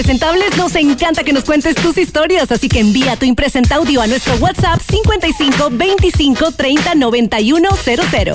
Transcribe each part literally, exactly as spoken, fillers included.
Impresentables, nos encanta que nos cuentes tus historias, así que envía tu impresenta audio a nuestro WhatsApp cincuenta y cinco veinticinco treinta noventa y uno cero cero.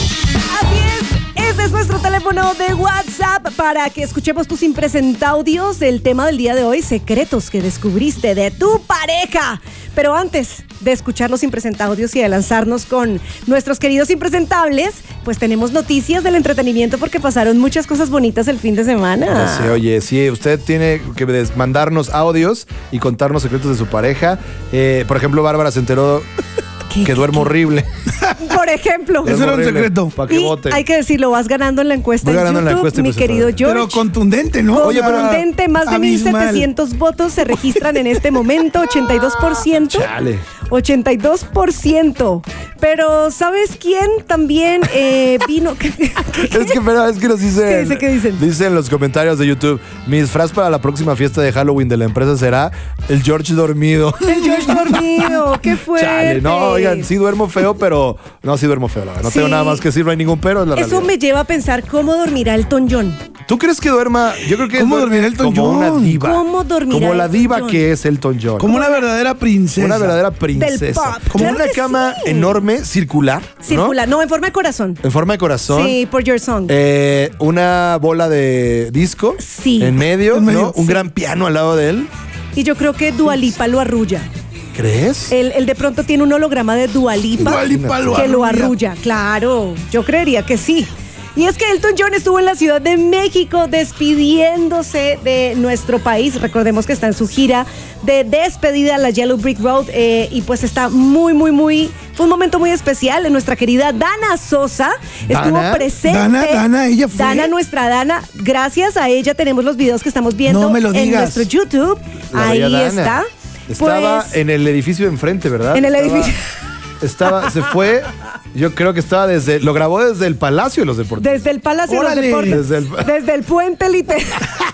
Así es, ese es nuestro teléfono de WhatsApp para que escuchemos tus impresenta audios. El tema del día de hoy, secretos que descubriste de tu pareja. Pero antes de escuchar los impresentaudios y de lanzarnos con nuestros queridos impresentables, pues tenemos noticias del entretenimiento porque pasaron muchas cosas bonitas el fin de semana. Sí, oye, sí, usted tiene que mandarnos audios y contarnos secretos de su pareja. Eh, por ejemplo, Bárbara se enteró que qué, duermo qué? horrible. Por ejemplo. Eso era un secreto. Para que y vote. Hay que decirlo, vas ganando en la encuesta Voy en ganando YouTube, en la encuesta mi querido George. Pero contundente, ¿no? Oye, contundente, más de mil setecientos votos se registran en este momento, ochenta y dos por ciento. Chale. ochenta y dos por ciento. Pero, ¿sabes quién también eh, vino? Es que, pero es que nos dicen. ¿Qué dice? ¿Qué dicen? Dicen en los comentarios de YouTube: mi disfraz para la próxima fiesta de Halloween de la empresa será el George dormido. El George dormido, qué fuerte. Chale, no, oigan, sí duermo feo, pero no, sí duermo feo, la verdad. No sí. tengo nada más que decir, no hay ningún pero en la Eso realidad. me lleva a pensar cómo dormirá Elton John. ¿Tú crees que duerma? Yo creo que ¿Cómo dormirá Elton como John? Una diva. ¿Cómo dormirá Como la diva Elton John? que es Elton John. Como una verdadera princesa. Una verdadera princesa. Del pop. Como Claro una que cama sí. enorme, circular. Circular, ¿no? no, en forma de corazón. En forma de corazón. Sí, por Your Song. Eh, una bola de disco. Sí. En medio, En medio, ¿no? Un sí. gran piano al lado de él. Y yo creo que Dua Lipa lo arrulla. ¿Crees? Él, él de pronto tiene un holograma de Dua Lipa, Dua Lipa lo que lo arrulla. arrulla. Claro, yo creería que sí. Y es que Elton John estuvo en la Ciudad de México despidiéndose de nuestro país. Recordemos que está en su gira de despedida a la Yellow Brick Road eh, y pues está muy, muy, muy... Fue un momento muy especial. Nuestra querida Dana Sosa estuvo ¿Dana? presente. Dana, Dana, ella fue. Dana, nuestra Dana. Gracias a ella tenemos los videos que estamos viendo No me lo en digas. nuestro YouTube. La Ahí bella Dana. está. Estaba Pues, en el edificio de enfrente, ¿verdad? en el Estaba- edificio. Estaba, se fue, yo creo que estaba desde, lo grabó desde el Palacio de los Deportes. Desde el Palacio Órale. de los Deportes. Desde el- Desde el puente literal.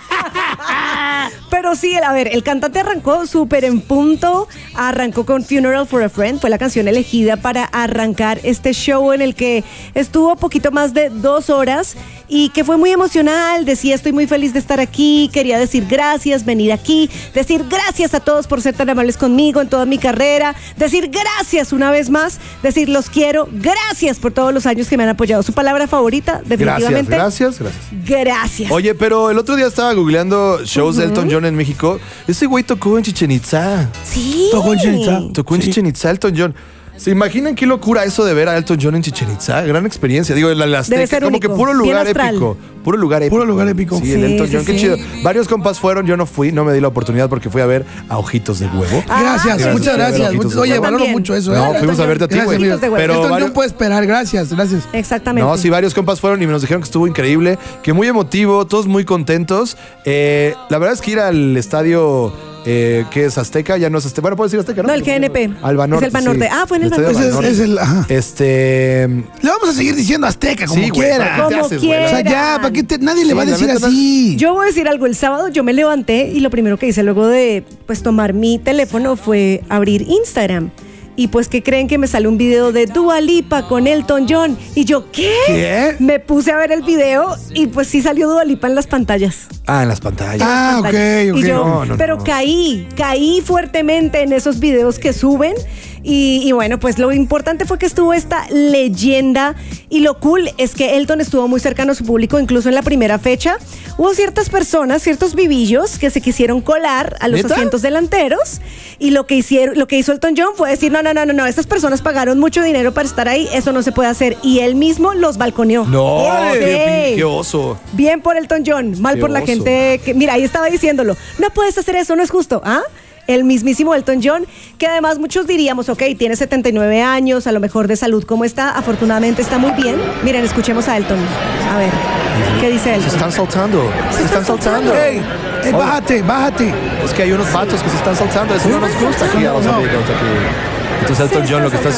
Pero sí, a ver, el cantante arrancó súper en punto. Arrancó con Funeral for a Friend. Fue la canción elegida para arrancar este show en el que estuvo poquito más de dos horas y que fue muy emocional. Decía, estoy muy feliz de estar aquí. Quería decir gracias, venir aquí. Decir gracias a todos por ser tan amables conmigo en toda mi carrera. Decir gracias una vez más. Decir los quiero. Gracias por todos los años que me han apoyado. Su palabra favorita, definitivamente. Gracias, gracias, gracias. Gracias. Oye, pero el otro día estaba googleando shows de Elton John en México. Ese güey tocó en Chichén Itzá. Sí. Tocó en Chichén Itzá. Tocó en Sí. Chichén Itzá, Elton John. ¿Se imaginan qué locura eso de ver a Elton John en Chichén Itzá? Gran experiencia. Digo, la, la Debe Azteca, ser como único. que puro Bien lugar astral. épico. Puro lugar épico. Puro lugar épico. Sí, Sí, el Elton sí, John, qué sí. chido. Varios compas fueron, yo no fui, no me di la oportunidad porque fui a ver a Ojitos de Huevo. Ah, Gracias, gracias. muchas gracias. Ojitos de Oye, Huevo. valoro También. mucho eso. ¿eh? No, Elton fuimos a John. verte a ti, Gracias, güey. amigo. Pero Elton varios- John puede esperar, gracias, gracias. Exactamente. No, sí, varios compas fueron y nos dijeron que estuvo increíble, que muy emotivo, todos muy contentos. Eh, la verdad es que ir al estadio, eh, que es Azteca, ya no es Azteca. Bueno, puedes decir Azteca, ¿no? No, el G N P. Al Banorte. Es el Banorte. sí. Ah, fue en el estadio Ese es, Banorte. es el. Ajá. Este. Le vamos a seguir diciendo Azteca como Sí, güey, quiera. ¿para qué te Como haces, güey? O sea, quiera. ya, ¿para qué te- nadie le Sí, va a la decir neta, así? Yo voy a decir algo. El sábado yo me levanté y lo primero que hice luego de pues tomar mi teléfono fue abrir Instagram. Y pues, ¿qué creen? Que me sale un video de Dua Lipa con Elton John. Y yo, ¿qué? ¿Qué? Me puse a ver el video y pues sí salió Dua Lipa en las pantallas. Ah, en las pantallas. Ah, ok, pantallas. ok. Y yo, No, no, pero no. caí, caí fuertemente en esos videos que suben. Y, y bueno, pues lo importante fue que estuvo esta leyenda. Y lo cool es que Elton estuvo muy cercano a su público, incluso en la primera fecha. Hubo ciertas personas, ciertos vivillos que se quisieron colar a los ¿Neta? asientos delanteros. Y lo que hicieron, lo que hizo Elton John fue decir, no, no, no, no, no, estas personas pagaron mucho dinero para estar ahí, eso no se puede hacer. Y él mismo los balconeó. No, Sí. qué, qué oso. Bien por Elton John, mal Qué por la oso. gente que... Mira, ahí estaba diciéndolo. No puedes hacer eso, no es justo. ¿Ah? El mismísimo Elton John, que además muchos diríamos, ok, tiene setenta y nueve años, a lo mejor de salud como está, afortunadamente está muy bien. Miren, escuchemos a Elton. A ver, ¿qué dice Se Elton? están saltando. Se están saltando. Ey, ey, bájate, bájate. Es que hay unos patos que se están saltando. Eso no nos gusta aquí a los No. amigos aquí. Entonces Elton John lo que está